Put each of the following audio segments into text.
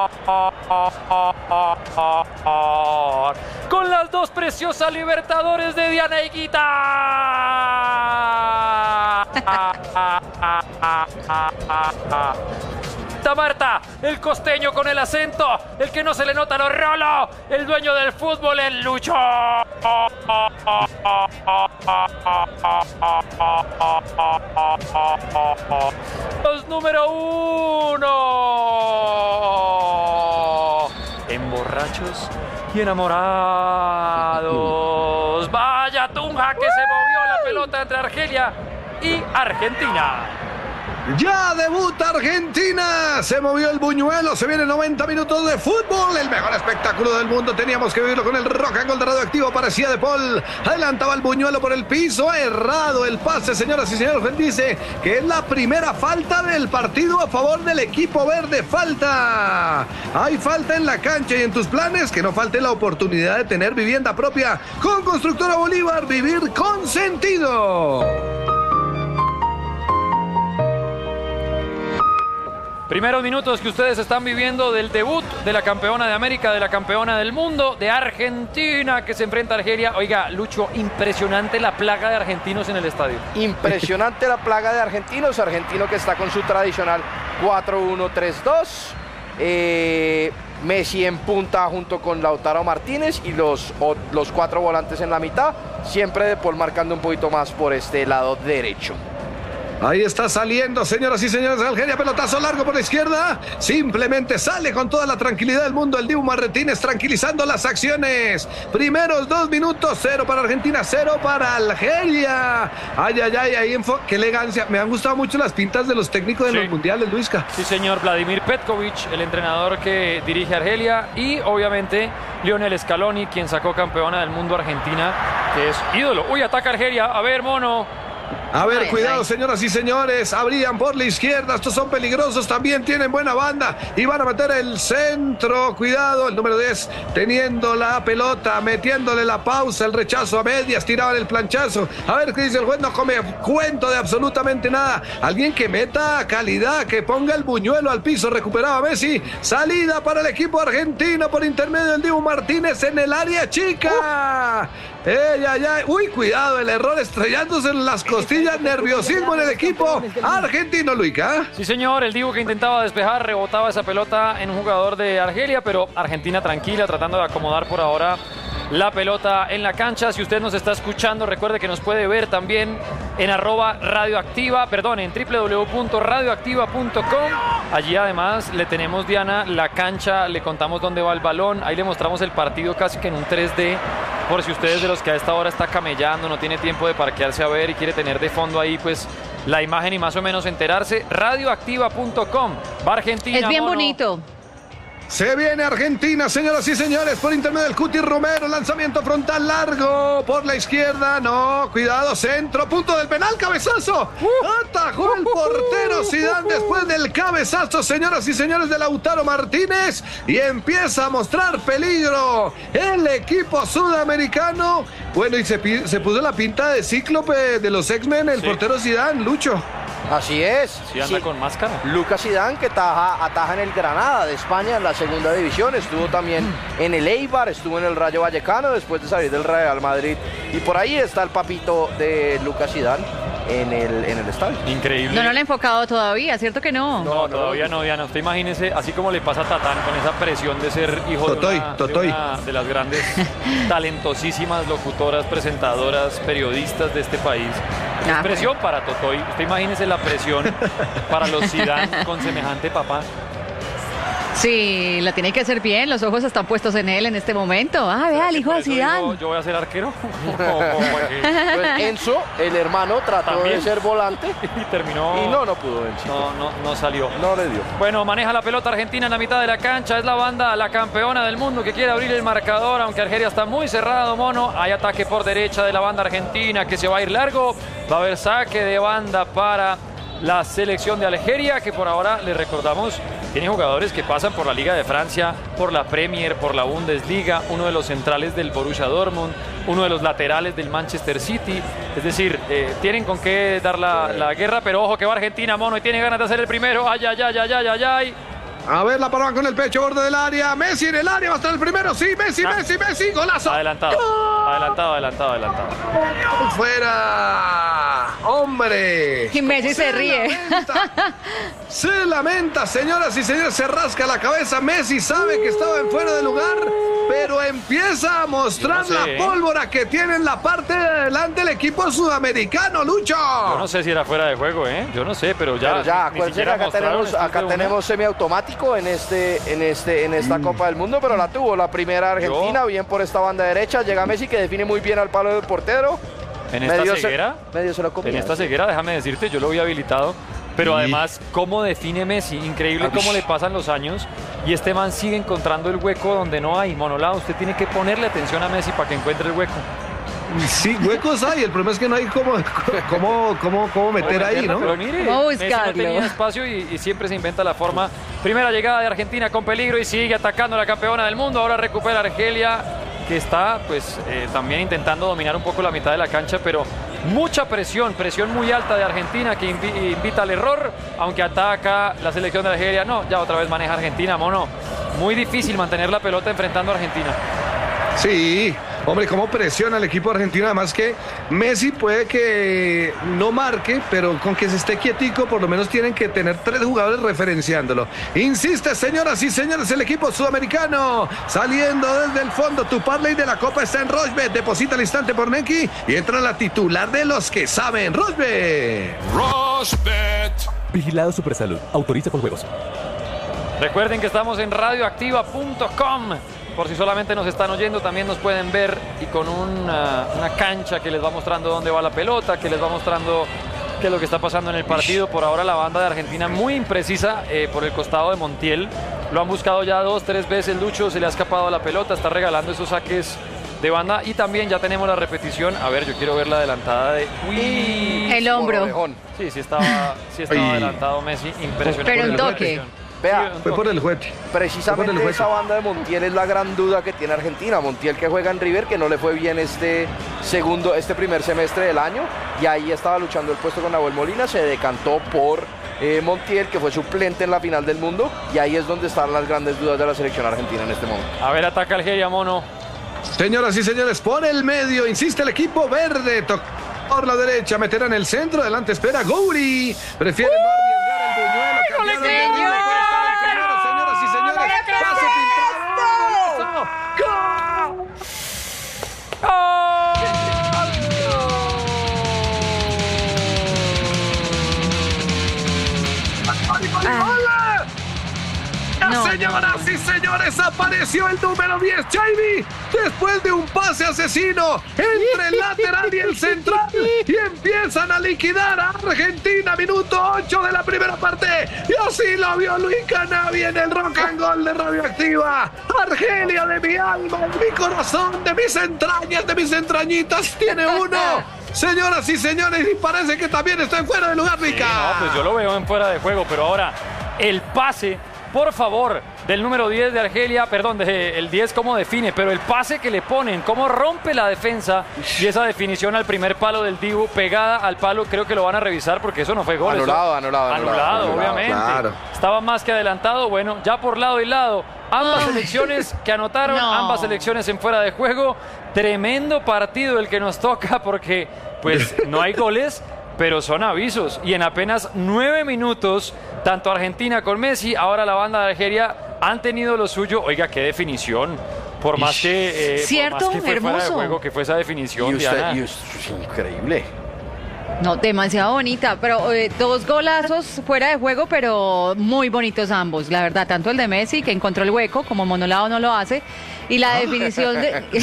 Con las dos preciosas Libertadores de Diana Higuita. Marta, el costeño con el acento, el que no se le nota lo rolo, el dueño del fútbol, el Lucho. Los número 1. En borrachos y enamorados. Vaya Tunja que se movió la pelota entre Argelia y Argentina. Ya debuta Argentina, se movió el buñuelo, se vienen 90 minutos de fútbol, el mejor espectáculo del mundo, teníamos que vivirlo con el rock and roll de Radioactivo, parecía De Paul, adelantaba el buñuelo por el piso, errado el pase, señoras y señores, dice que es la primera falta del partido a favor del equipo verde, falta, hay falta en la cancha y en tus planes, que no falte la oportunidad de tener vivienda propia con Constructora Bolívar, vivir con sentido. Primeros minutos que ustedes están viviendo del debut de la campeona de América, de la campeona del mundo, de Argentina, que se enfrenta a Argelia. Oiga, Lucho, impresionante la plaga de argentinos en el estadio. Impresionante la plaga de argentinos. Argentino que está con su tradicional 4-1-3-2. Messi en punta junto con Lautaro Martínez y los cuatro volantes en la mitad. Siempre De Paul marcando un poquito más por este lado derecho. Ahí está saliendo, señoras y señores, Argelia, pelotazo largo por la izquierda. Simplemente sale con toda la tranquilidad del mundo el Dibu Martínez, tranquilizando las acciones. Primeros 2 minutos, 0 para Argentina, 0 para Argelia. Ay, ay, ay, ahí qué elegancia. Me han gustado mucho las pintas de los técnicos de los mundiales, Luisca. Sí, señor, Vladimir Petkovic, el entrenador que dirige a Argelia. Y obviamente Lionel Scaloni, quien sacó campeona del mundo Argentina, que es ídolo. Uy, ataca Argelia. A ver, mono. A ver, cuidado, señoras y señores, abrían por la izquierda, estos son peligrosos, también tienen buena banda y van a meter el centro, cuidado, el número 10 teniendo la pelota, metiéndole la pausa, el rechazo a medias, tiraban el planchazo, a ver qué dice el juez, no come cuento de absolutamente nada, alguien que meta calidad, que ponga el buñuelo al piso, recuperaba Messi, salida para el equipo argentino por intermedio del Dibu Martínez en el área chica. Uy, cuidado, el error estrellándose en las costillas, nerviosismo en el equipo argentino, Luica. Sí, señor, el Dibu que intentaba despejar, rebotaba esa pelota en un jugador de Argelia, pero Argentina tranquila, tratando de acomodar por ahora la pelota en la cancha. Si usted nos está escuchando, recuerde que nos puede ver también en @radioactiva, en www.radioactiva.com. Allí además le tenemos, Diana, la cancha, le contamos dónde va el balón, ahí le mostramos el partido casi que en un 3D, por si ustedes de los que a esta hora está camellando, no tiene tiempo de parquearse a ver y quiere tener de fondo ahí pues la imagen y más o menos enterarse. Radioactiva.com. Va Argentina. Es bien mono. bonito. Se viene Argentina, señoras y señores, por intermedio del Cuti Romero, lanzamiento frontal largo por la izquierda, no, cuidado, centro, punto del penal, cabezazo, atajó el portero Zidane después del cabezazo, señoras y señores, de Lautaro Martínez, y empieza a mostrar peligro el equipo sudamericano. Bueno, y se puso la pinta de cíclope de los X-Men, el portero Zidane, Lucho. Así es. Sí, anda con máscara. Lucas Zidane, que ataja en el Granada de España en la segunda división. Estuvo también en el Eibar, estuvo en el Rayo Vallecano después de salir del Real Madrid. Y por ahí está el papito de Lucas Zidane en el estadio. Increíble. No lo han enfocado todavía, ¿cierto que no? No, todavía no, Diana. Usted imagínese, así como le pasa a Tatán con esa presión de ser hijo de una de las grandes, talentosísimas locutoras, presentadoras, periodistas de este país. Es presión para Totoy. Usted imagínese la presión para los Zidane con semejante papá. Sí, la tiene que hacer bien, los ojos están puestos en él en este momento. Vea, el hijo de Zidane. Yo voy a ser arquero. Pues Enzo, el hermano, trató de ser volante y terminó. Y no pudo Enzo. No salió. No le dio. Bueno, maneja la pelota Argentina en la mitad de la cancha. Es la banda, la campeona del mundo, que quiere abrir el marcador, aunque Argelia está muy cerrado, mono. Hay ataque por derecha de la banda argentina que se va a ir largo. Va a haber saque de banda para la selección de Algeria, que por ahora, les recordamos, tiene jugadores que pasan por la Liga de Francia, por la Premier, por la Bundesliga, uno de los centrales del Borussia Dortmund, uno de los laterales del Manchester City. Es decir, tienen con qué dar la guerra, pero ojo que va Argentina, mono, y tiene ganas de hacer el primero. Ay, ay, ay, ay, ay, ay, ay. A ver, la paró con el pecho, borde del área. Messi en el área, va a estar el primero. Sí, Messi, Messi, golazo. Adelantado. Fuera. Hombre. Y Messi se ríe. Se lamenta, señoras y señores, se rasca la cabeza. Messi sabe que estaba en fuera de lugar, pero empieza a mostrar la pólvora que tiene en la parte de adelante el equipo sudamericano, Lucho. Yo no sé si era fuera de juego, yo no sé, pero ya. Acuérdense que acá tenemos semiautomático en esta Copa del Mundo, pero la tuvo la primera Argentina, bien por esta banda derecha. Llega Messi, que define muy bien al palo del portero. En esta ceguera, medio se lo comía, en esta ceguera, déjame decirte, yo lo vi habilitado. Pero además, ¿cómo define Messi? Increíble cómo le pasan los años y este man sigue encontrando el hueco donde no hay. Monolado, usted tiene que ponerle atención a Messi para que encuentre el hueco. Sí, huecos hay, el problema es que no hay cómo meter ahí, ¿no? Pero mire, Messi no tenía espacio y siempre se inventa la forma. Primera llegada de Argentina con peligro y sigue atacando a la campeona del mundo. Ahora recupera Argelia, que está pues también intentando dominar un poco la mitad de la cancha, pero mucha presión muy alta de Argentina que invita al error, aunque ataca la selección de Argelia. No, ya otra vez maneja Argentina, mono. Muy difícil mantener la pelota enfrentando a Argentina. Sí, hombre, cómo presiona el equipo argentino. Además que Messi puede que no marque, pero con que se esté quietico, por lo menos tienen que tener 3 jugadores referenciándolo. Insiste, señoras y señores, el equipo sudamericano saliendo desde el fondo. Tu parlay de la Copa está en Rochbet. Deposita al instante por Neki y entra la titular de los que saben. Rochbet. Vigilado Supersalud. Autoriza con juegos. Recuerden que estamos en radioactiva.com. Por si solamente nos están oyendo, también nos pueden ver y con una cancha que les va mostrando dónde va la pelota, que les va mostrando qué es lo que está pasando en el partido. Por ahora la banda de Argentina muy imprecisa por el costado de Montiel. Lo han buscado ya 2-3 veces, Lucho, se le ha escapado la pelota, está regalando esos saques de banda y también ya tenemos la repetición. A ver, yo quiero ver la adelantada de... ¡Uy! El hombro. Sí estaba adelantado Messi, impresionante. Pero un toque. Vea, fue por el juete. Precisamente esa banda de Montiel es la gran duda que tiene Argentina. Montiel, que juega en River, que no le fue bien este primer semestre del año, y ahí estaba luchando el puesto con Nahuel Molina, se decantó por Montiel, que fue suplente en la final del mundo, y ahí es donde están las grandes dudas de la selección argentina en este momento. A ver, ataca Argelia, mono. Señoras y señores, por el medio, insiste el equipo verde, por la derecha, meterá en el centro, adelante espera Gouri, prefiere no arriesgar el buñuelo. Señoras y señores, pase filtrado. ¡Gol! No, señoras y señores, apareció el número 10, Chaibi, después de un pase asesino entre el lateral y el central, y empiezan a liquidar a Argentina, minuto 8 de la primera parte, y así lo vio Luis Canavi en el rock and roll de Radioactiva. Argelia de mi alma, de mi corazón, de mis entrañas, de mis entrañitas, tiene uno. Señoras y señores, y parece que también está en fuera de lugar, Rica. Sí, no, pues yo lo veo en fuera de juego, pero ahora el pase, por favor, del número 10 de Argelia, perdón, el 10 cómo define, pero el pase que le ponen, cómo rompe la defensa y esa definición al primer palo del Dibu, pegada al palo, creo que lo van a revisar porque eso no fue gol. Anulado, obviamente. Claro. Estaba más que adelantado, bueno, ya por lado y lado. Ambas selecciones que anotaron, ambas selecciones en fuera de juego. Tremendo partido el que nos toca porque pues no hay goles, pero son avisos. Y en apenas 9 minutos, tanto Argentina con Messi, ahora la banda de Argelia han tenido lo suyo. Oiga, qué definición. Por más que, cierto, por más que fue hermoso. Fuera de juego, que fue esa definición, Diana. Increíble. No, demasiado bonita, pero 2 golazos fuera de juego, pero muy bonitos ambos, la verdad, tanto el de Messi, que encontró el hueco, como Monolado no lo hace, y la definición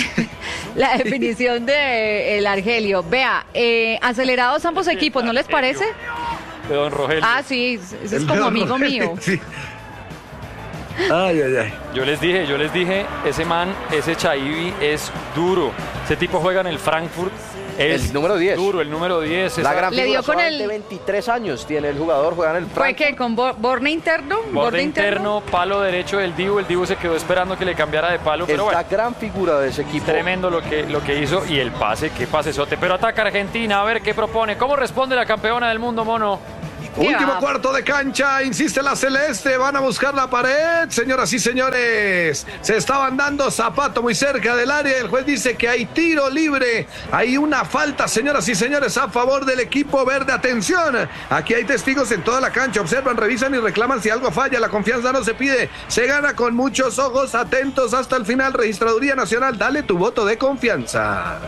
de el Argelio. Vea, acelerados ambos equipos, ¿no les parece? De don Rogelio. Ah, sí, ese es como amigo mío. Sí. Ay, ay, ay. Yo les dije, ese man, ese Chaibi es duro. Ese tipo juega en el Frankfurt. Es el número 10. Duro, el número 10. La gran le dio con el... de 23 años tiene el jugador, juega en el Frankfurt. ¿Fue qué? ¿Con borde interno? Borde interno, palo derecho del Dibu. El Dibu se quedó esperando que le cambiara de palo. Pero es bueno, la gran figura de ese equipo. Tremendo lo que hizo y el pase, qué pasesote. Pero ataca Argentina, a ver qué propone. ¿Cómo responde la campeona del mundo, mono? Último cuarto de cancha, insiste la celeste, van a buscar la pared, señoras y señores. Se estaban dando zapato muy cerca del área, el juez dice que hay tiro libre. Hay una falta, señoras y señores, a favor del equipo verde. Atención, aquí hay testigos en toda la cancha, observan, revisan y reclaman si algo falla. La confianza no se pide, se gana con muchos ojos atentos hasta el final. Registraduría Nacional, dale tu voto de confianza.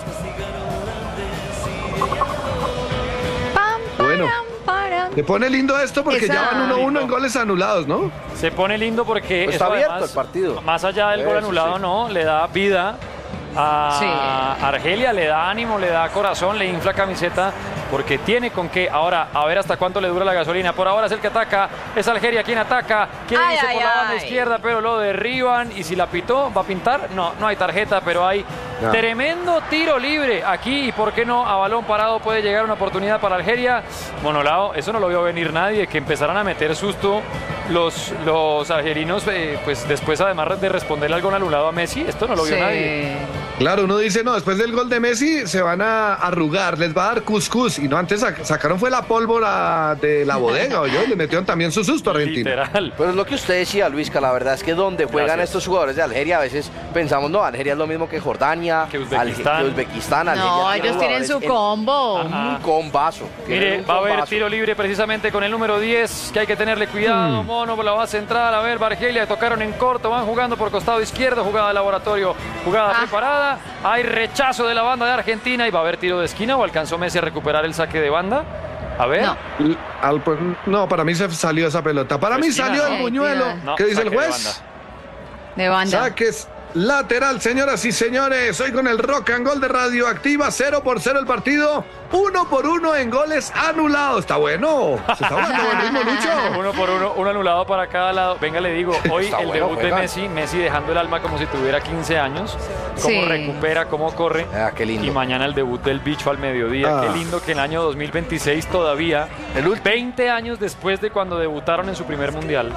Bueno, se pone lindo esto porque ya van 1-1 en goles anulados, ¿no? Se pone lindo porque Pues está abierto el partido. Más allá del gol anulado, sí. no, le da vida a Argelia, le da ánimo, le da corazón, le infla camiseta, porque tiene con qué. Ahora, a ver hasta cuánto le dura la gasolina. Por ahora es el que ataca, es Algeria quien ataca, quien dice por la banda izquierda, pero lo derriban. Y si la pitó, ¿va a pintar? No, no hay tarjeta, pero hay tremendo tiro libre aquí. Y por qué no, a balón parado puede llegar una oportunidad para Algeria. Monolao, eso no lo vio venir nadie, que empezaran a meter susto los algerinos, pues después además de responderle al gol anulado a Messi, esto no lo vio nadie. Claro, uno dice, no, después del gol de Messi se van a arrugar, les va a dar cuscús. Y no, antes sacaron fue la pólvora de la bodega, ¿oyó? Y le metieron también su susto a Argentina. Literal. Pero es lo que usted decía, Luisca, la verdad es que donde juegan estos jugadores de Algeria, a veces pensamos, no, Algeria es lo mismo que Jordania, que Uzbekistán. Algeria ellos tienen su combo. Un combazo. Mire, va a haber tiro libre precisamente con el número 10, que hay que tenerle cuidado. Mono la va a centrar, a ver, Argelia, tocaron en corto, van jugando por costado izquierdo, jugada de laboratorio, jugada preparada. Hay rechazo de la banda de Argentina y va a haber tiro de esquina, o alcanzó Messi a recuperar el saque de banda. A ver. No, para mí se salió esa pelota. Para mí salió el buñuelo. ¿Qué dice el juez? De banda. Saques lateral, señoras y señores. Hoy con el Rock and Gold de Radioactiva, 0-0 el partido. 1-1 en goles anulados. Está bueno. Se está jugando buen ritmo, Lucho. 1-1, un anulado para cada lado. Venga, le digo, hoy el debut de Messi dejando el alma como si tuviera 15 años. Cómo recupera, cómo corre. Qué lindo. Y mañana el debut del bicho al mediodía. Qué lindo que en el año 2026 todavía, 20 años después de cuando debutaron en su primer mundial,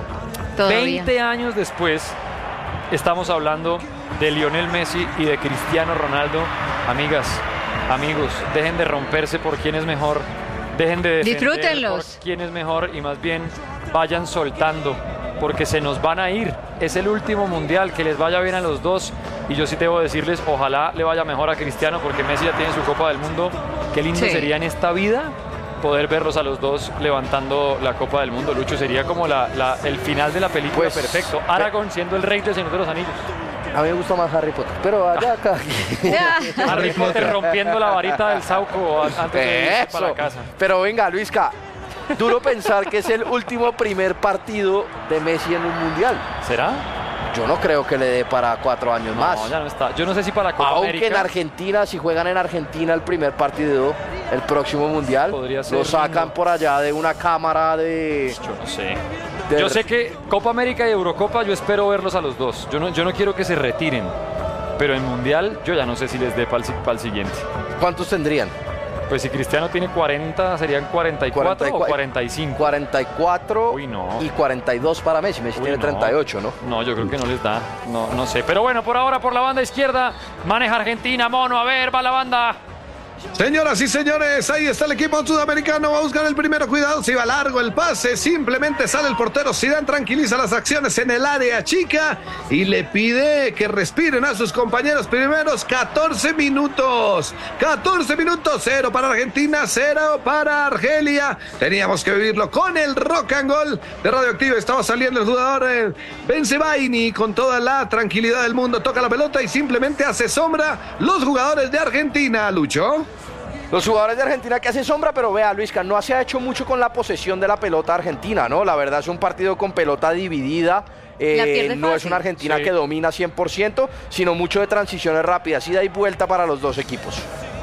20 años después, estamos hablando de Lionel Messi y de Cristiano Ronaldo. Amigas, amigos, dejen de romperse por quién es mejor, dejen de defender por quién es mejor y más bien vayan soltando, porque se nos van a ir. Es el último mundial, que les vaya bien a los dos. Y yo sí debo decirles, ojalá le vaya mejor a Cristiano, porque Messi ya tiene su Copa del Mundo. Qué lindo sería en esta vida poder verlos a los dos levantando la Copa del Mundo. Lucho, sería como el final de la película, pues, perfecto. Aragorn siendo el rey del Señor de los Anillos. A mí me gusta más Harry Potter, pero allá acá. Harry Potter rompiendo la varita del Sauco antes de irse para casa. Pero venga, Luisca, duro pensar que es el último primer partido de Messi en un mundial. ¿Será? Yo no creo que le dé para 4 años más. No, ya no está. Yo no sé si para Copa Aunque América. En Argentina, si juegan en Argentina el primer partido, el próximo mundial, lo sacan lindo por allá de una cámara de... Yo no sé. Yo sé que Copa América y Eurocopa yo espero verlos a los dos. Yo no quiero que se retiren. Pero en mundial yo ya no sé si les dé para el siguiente. ¿Cuántos tendrían? Pues si Cristiano tiene 40, serían 44 o 45. 44 y 42 para Messi. Messi tiene 38, ¿no? No, yo creo que no les da. No sé. Pero bueno, por ahora por la banda izquierda maneja Argentina. Mono, a ver, va la banda. Señoras y señores, ahí está el equipo sudamericano, va a buscar el primero, cuidado, si va largo el pase, simplemente sale el portero Zidane, tranquiliza las acciones en el área chica y le pide que respiren a sus compañeros. Primeros 14 minutos, 0 para Argentina, 0 para Argelia. Teníamos que vivirlo con el Rock and Gold de Radioactiva. Estaba saliendo el jugador Bensebaini con toda la tranquilidad del mundo, toca la pelota y simplemente hace sombra los jugadores de Argentina, Lucho. Los jugadores de Argentina que hacen sombra, pero vea, Luisca, no se ha hecho mucho con la posesión de la pelota argentina, ¿no? La verdad es un partido con pelota dividida. No es una Argentina que domina 100%, sino mucho de transiciones rápidas, ida y vuelta para los dos equipos.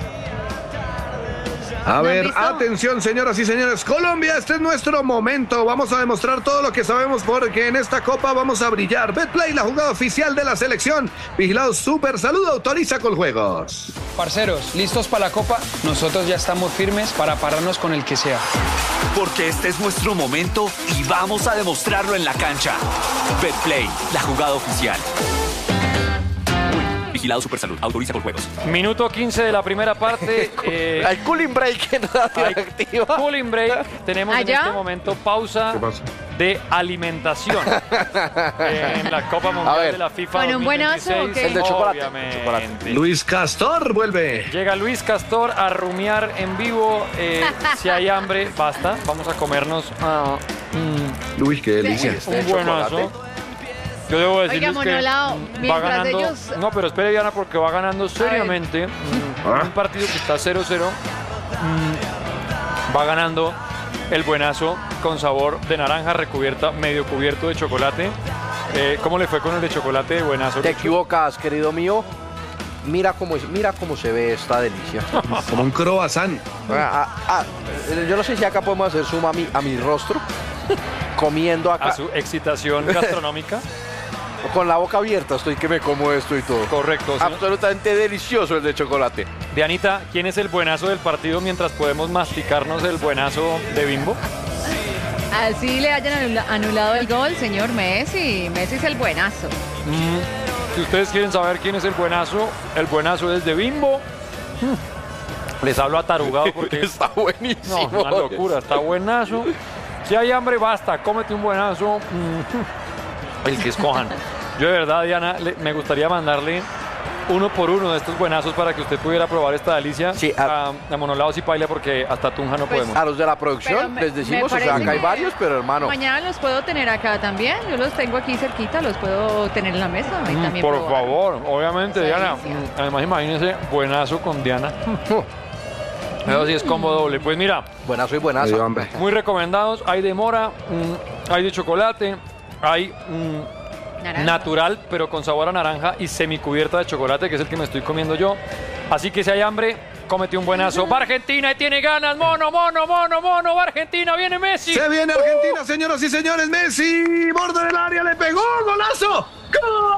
A ver, atención, señoras y señores, Colombia, este es nuestro momento. Vamos a demostrar todo lo que sabemos porque en esta copa vamos a brillar. Betplay, la jugada oficial de la selección. Vigilado Super Salud, autoriza Coljuegos. Parceros, ¿listos para la copa? Nosotros ya estamos firmes para pararnos con el que sea. Porque este es nuestro momento y vamos a demostrarlo en la cancha. Betplay, la jugada oficial. Vigilado Supersalud. Autoriza con juegos. Minuto 15 de la primera parte. Hay cooling break en Radioactiva. Cooling break. Tenemos en ¿Allá? este momento pausa ¿Qué pasa? de alimentación en la Copa Mundial ver. de la FIFA ¿Con un buenazo 2026. o qué? El de chocolate. Obviamente. Chocolate. Luis Castor vuelve. Llega Luis Castor a rumiar en vivo. Si hay hambre, basta. Vamos a comernos Luis, qué delicia. Este un buenazo. chocolate. Yo debo decirles Oiga, que Monolao, va mientras ganando. ellos- No, pero espere, Diana, porque va ganando seriamente. Un partido que está 0-0. Va ganando el buenazo con sabor de naranja recubierta, medio cubierto de chocolate. ¿Cómo le fue con el de chocolate de buenazo? Te Lucho? equivocas, querido mío. Mira cómo se ve esta delicia. Como un croissant. Yo no sé si acá podemos hacer zoom a mi rostro. Comiendo acá. A su excitación gastronómica. Con la boca abierta estoy que me como esto y todo. Correcto. ¿sí? Absolutamente delicioso el de chocolate. Dianita, ¿quién es el buenazo del partido mientras podemos masticarnos el buenazo de Bimbo? Así le hayan anulado el gol, señor Messi. Messi es el buenazo. Si ustedes quieren saber quién es el buenazo es de Bimbo. Les hablo atarugado porque Está buenísimo. no, una locura, está buenazo. Si hay hambre, basta, cómete un buenazo. El que escojan. Yo de verdad, Diana, me gustaría mandarle uno por uno de estos buenazos para que usted pudiera probar esta delicia Sí, a Monolaos y Paila, porque hasta Tunja no podemos. A los de la Pero producción me- les decimos, me o sea, parece acá hay que varios, pero hermano. Mañana los puedo tener acá también. Yo los tengo aquí cerquita, los puedo tener en la mesa. Y también Por probar. favor, obviamente, Esa Diana. delicia. Además, imagínese, buenazo con Diana. Eso sí es combo doble. Pues mira, Buenazo y Me buenazo. dio hambre. muy recomendados. Hay de mora, hay de chocolate, hay Naranja. natural, pero con sabor a naranja y semicubierta de chocolate, que es el que me estoy comiendo yo. Así que si hay hambre, cómete un buenazo. Va Argentina y tiene ganas. Mono, va Argentina, viene Messi. Se viene Argentina, señoras y señores. Messi, borde del área, le pegó, golazo. ¡Gol!